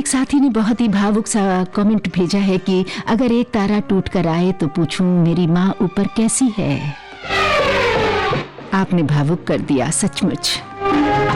एक साथी ने बहुत ही भावुक सा कमेंट भेजा है कि अगर एक तारा टूट कर आए तो पूछूं मेरी माँ ऊपर कैसी है। आपने भावुक कर दिया सचमुच।